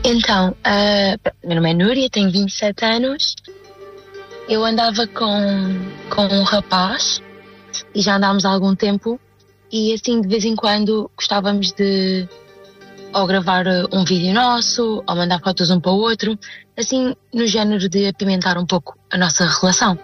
Então, meu nome é Núria, tenho 27 anos. Eu andava com um rapaz e já andámos há algum tempo. E assim, de vez em quando, gostávamos de ou gravar um vídeo nosso, ou mandar fotos um para o outro. Assim, no género de apimentar um pouco a nossa relação.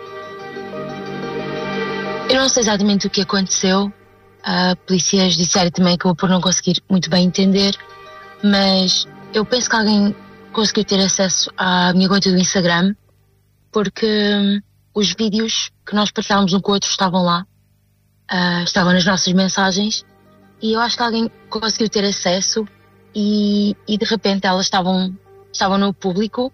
Eu não sei exatamente o que aconteceu. Polícias disseram também que eu por não conseguir muito bem entender. Mas eu penso que alguém conseguiu ter acesso à minha conta do Instagram, porque os vídeos que nós partilhámos um com o outro estavam lá, estavam nas nossas mensagens, e eu acho que alguém conseguiu ter acesso e de repente elas estavam no público.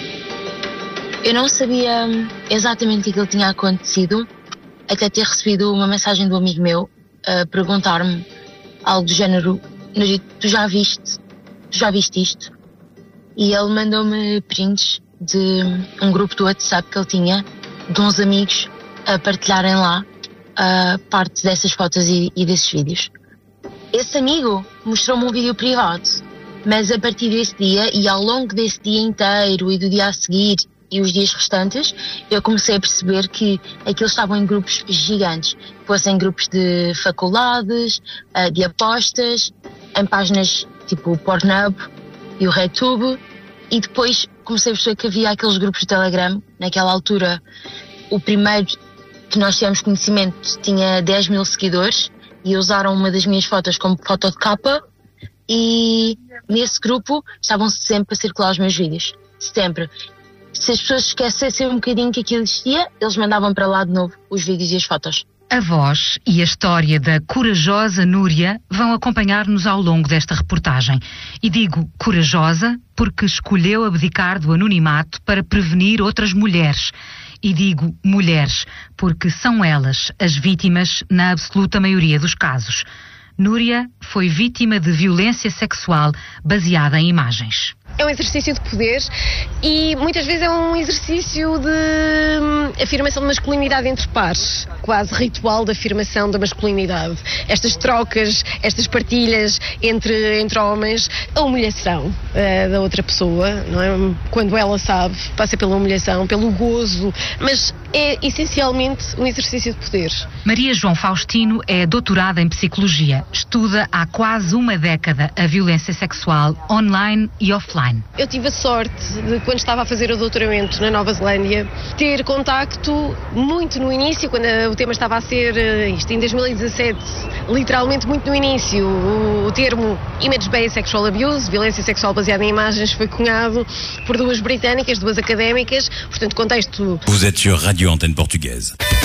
Eu não sabia exatamente o que tinha acontecido, até ter recebido uma mensagem do amigo meu a perguntar-me algo do género: tu já viste isto? E ele mandou-me prints de um grupo do WhatsApp que ele tinha, de uns amigos a partilharem lá parte dessas fotos e desses vídeos. Esse amigo mostrou-me um vídeo privado, mas a partir desse dia e ao longo desse dia inteiro e do dia a seguir e os dias restantes, eu comecei a perceber que aqueles estavam em grupos gigantes, fossem grupos de faculdades, de apostas, em páginas tipo o Pornhub e o RedTube, e depois comecei a perceber que havia aqueles grupos de Telegram. Naquela altura, o primeiro que nós tivemos conhecimento tinha 10 mil seguidores e usaram uma das minhas fotos como foto de capa, e nesse grupo estavam sempre a circular os meus vídeos, sempre. Se as pessoas esquecessem um bocadinho que aquilo existia, eles mandavam para lá de novo os vídeos e as fotos. A voz e a história da corajosa Núria vão acompanhar-nos ao longo desta reportagem. E digo corajosa porque escolheu abdicar do anonimato para prevenir outras mulheres. E digo mulheres porque são elas as vítimas na absoluta maioria dos casos. Núria foi vítima de violência sexual baseada em imagens. É um exercício de poder e muitas vezes é um exercício de afirmação de masculinidade entre pares, quase ritual de afirmação da masculinidade. Estas trocas, estas partilhas entre homens, a humilhação da outra pessoa, não é? Quando ela sabe, passa pela humilhação, pelo gozo, mas é essencialmente um exercício de poder. Maria João Faustino é doutorada em Psicologia. Estuda há quase uma década a violência sexual online e offline. Eu tive a sorte de, quando estava a fazer o doutoramento na Nova Zelândia, ter contacto muito no início, quando o tema estava a ser, isto em 2017, literalmente muito no início, o termo Image-Based Sexual Abuse, violência sexual baseada em imagens, foi cunhado por duas britânicas, duas académicas, portanto, contexto... Vous êtes sur Radio Antenne Portugaise.